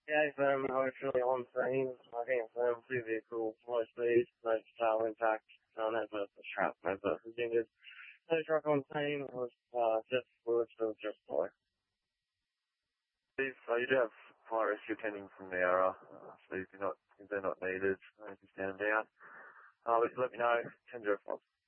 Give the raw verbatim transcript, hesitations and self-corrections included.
Yeah, um, I was really on scene. I think it's um, two vehicle, low speed, no fatal impact, uh, no person trapped, no person injured. No truck on scene, it was uh, just fluid, so it was just boy. Steve, uh, you do have fire rescue attending from Nowra, uh, so if you're not, if they're not needed, uh, you can stand down. Uh, but let me know, ten zero five.